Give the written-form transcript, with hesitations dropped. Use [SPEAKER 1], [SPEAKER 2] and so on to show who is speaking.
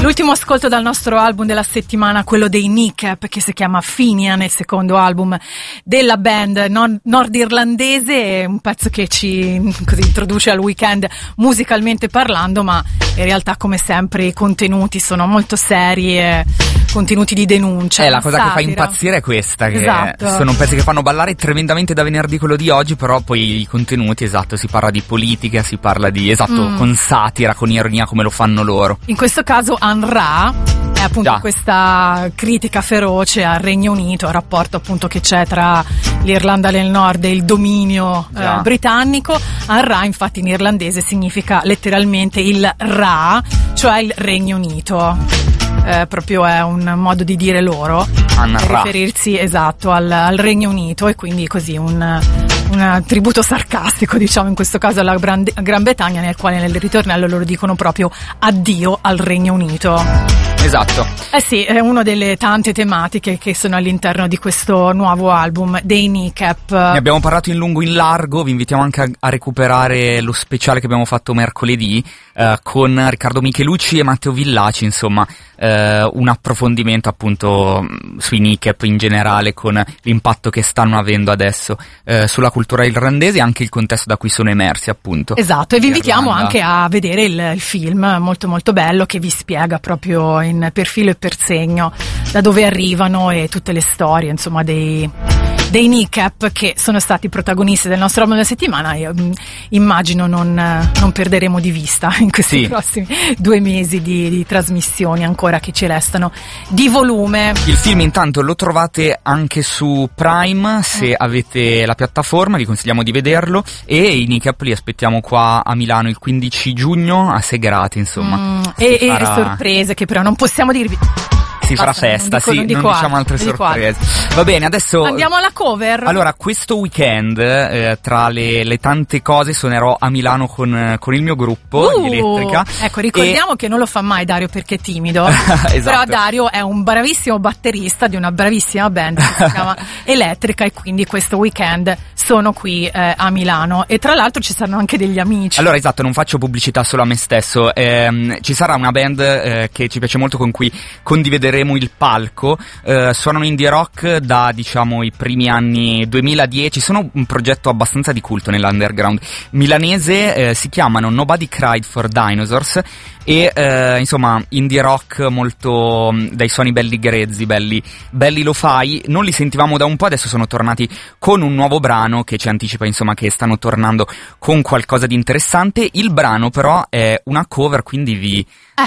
[SPEAKER 1] L'ultimo ascolto dal nostro album della settimana, quello dei Kneecap, che si chiama Finian, il secondo album della band nordirlandese, un pezzo che ci così introduce al weekend musicalmente parlando, ma in realtà come sempre i contenuti sono molto seri e contenuti di denuncia.
[SPEAKER 2] La cosa
[SPEAKER 1] satira.
[SPEAKER 2] Che fa impazzire è questa, che
[SPEAKER 1] esatto.
[SPEAKER 2] Sono pezzi che fanno ballare tremendamente da venerdì quello di oggi, però poi i contenuti, esatto, si parla di politica, si parla di, con satira, con ironia, come lo fanno loro.
[SPEAKER 1] In questo caso An-Ra è appunto questa critica feroce al Regno Unito, al rapporto appunto che c'è tra l'Irlanda del Nord e il dominio britannico. An-Ra infatti in irlandese significa letteralmente il Ra, cioè il Regno Unito. Proprio è un modo di dire loro, per riferirsi al Regno Unito, e quindi così un tributo sarcastico, diciamo, in questo caso alla Gran Bretagna, nel quale nel ritornello loro dicono proprio addio al Regno Unito.
[SPEAKER 2] Esatto.
[SPEAKER 1] Sì, è una delle tante tematiche che sono all'interno di questo nuovo album dei Kneecap.
[SPEAKER 2] Ne abbiamo parlato in lungo e in largo, vi invitiamo anche a recuperare lo speciale che abbiamo fatto mercoledì con Riccardo Michelucci e Matteo Villaci, insomma, un approfondimento appunto sui Kneecap in generale, con l'impatto che stanno avendo adesso sulla cultura irlandese e anche il contesto da cui sono emersi, appunto.
[SPEAKER 1] Esatto, e vi invitiamo anche a vedere il film molto molto bello, che vi spiega proprio per filo e per segno da dove arrivano e tutte le storie, insomma, dei Kneecap, che sono stati protagonisti del nostro album della settimana. Io immagino non perderemo di vista in questi prossimi 2 mesi di trasmissioni ancora che ci restano di volume.
[SPEAKER 2] Il film intanto lo trovate anche su Prime, se avete la piattaforma vi consigliamo di vederlo, e i Kneecap li aspettiamo qua a Milano il 15 giugno a Segrate, insomma.
[SPEAKER 1] E sorprese che però non possiamo dirvi.
[SPEAKER 2] Si farà festa, non diciamo altre sorprese. Va bene, adesso
[SPEAKER 1] andiamo alla cover.
[SPEAKER 2] Allora, questo weekend tra le tante cose suonerò a Milano con il mio gruppo, gli Elettrica.
[SPEAKER 1] Ecco, ricordiamo che non lo fa mai Dario perché è timido. Esatto. Però Dario è un bravissimo batterista di una bravissima band che si chiama Elettrica, e quindi questo weekend sono qui a Milano, e tra l'altro ci saranno anche degli amici.
[SPEAKER 2] Allora, esatto, non faccio pubblicità solo a me stesso, ci sarà una band che ci piace molto, con cui condivideremo il palco. Suonano indie rock da, diciamo, i primi anni 2010, sono un progetto abbastanza di culto nell'underground milanese, si chiamano Nobody Cried for Dinosaurs, e insomma indie rock molto dai suoni belli grezzi, belli lo-fi. Non li sentivamo da un po', adesso sono tornati con un nuovo brano che ci anticipa, insomma, che stanno tornando con qualcosa di interessante. Il brano però è una cover, quindi vi